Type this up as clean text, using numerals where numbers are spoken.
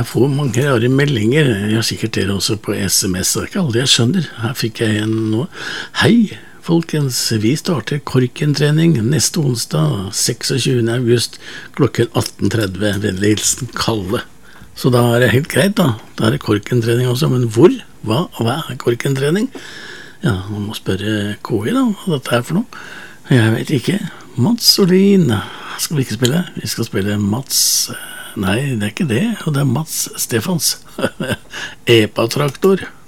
Jeg får mange rare meldinger. Jeg har sikkert dere også på SMS. Det ikke alle jeg skjønner. Her fikk jeg en nå. Hei, folkens. Vi starter korkentrening neste onsdag, 26. august, klokken 18:30. Vennlig hilsen Kalle. Så da det helt greit da. Da det korkentrening også. Men hvor? Hva korkentrening? Ja, man må spørre KI da, hva dette for noe. Jeg vet ikke. Mats Olin skal vi ikke spille. Vi skal spille Mats. Nei, det ikke det. Og det Mats Stefans. Epa-traktor.